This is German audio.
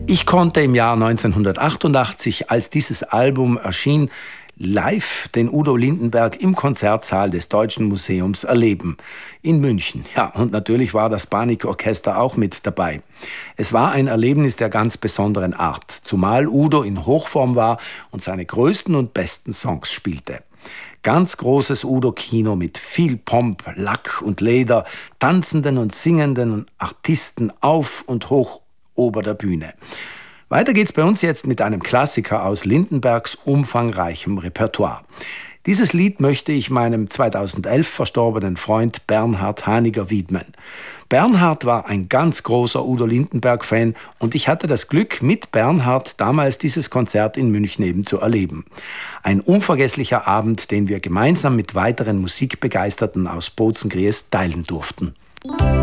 Ich konnte im Jahr 1988, als dieses Album erschien, live den Udo Lindenberg im Konzertsaal des Deutschen Museums erleben. In München. Ja, und natürlich war das Panikorchester auch mit dabei. Es war ein Erlebnis der ganz besonderen Art, zumal Udo in Hochform war und seine größten und besten Songs spielte. Ganz großes Udo-Kino mit viel Pomp, Lack und Leder, tanzenden und singenden Artisten auf und hoch ober der Bühne. Weiter geht's bei uns jetzt mit einem Klassiker aus Lindenbergs umfangreichem Repertoire. Dieses Lied möchte ich meinem 2011 verstorbenen Freund Bernhard Haniger widmen. Bernhard war ein ganz großer Udo Lindenberg-Fan und ich hatte das Glück, mit Bernhard damals dieses Konzert in München eben zu erleben. Ein unvergesslicher Abend, den wir gemeinsam mit weiteren Musikbegeisterten aus Bozen-Griest teilen durften.